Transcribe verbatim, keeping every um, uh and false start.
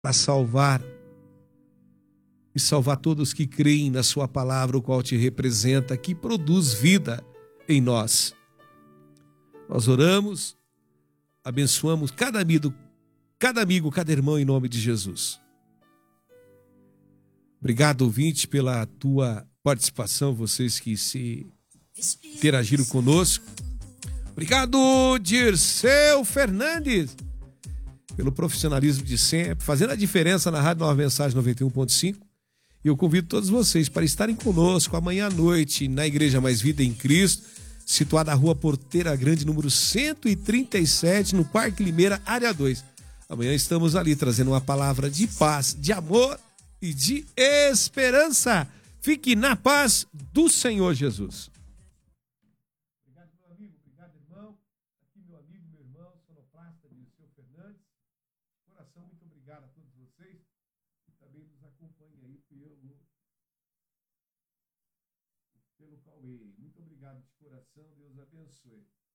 para salvar e salvar todos que creem na sua palavra, o qual te representa, que produz vida em nós. Nós oramos, abençoamos cada amigo, cada amigo, cada irmão em nome de Jesus. Obrigado, ouvinte, pela tua participação, vocês que se interagiram conosco. Obrigado, Dirceu Fernandes, pelo profissionalismo de sempre, fazendo a diferença na Rádio Nova Mensagem noventa e um ponto cinco. E eu convido todos vocês para estarem conosco amanhã à noite na Igreja Mais Vida em Cristo, situada na Rua Porteira Grande, número cento e trinta e sete, no Parque Limeira, área dois. Amanhã estamos ali trazendo uma palavra de paz, de amor e de esperança. Fique na paz do Senhor Jesus. Obrigado, meu amigo. Obrigado, irmão. Aqui, meu amigo, meu irmão, sonoplasta Dirceu Fernandes. Coração, muito obrigado a todos vocês que também nos acompanham aí pelo, pelo Cauê. Muito obrigado de coração. Deus abençoe.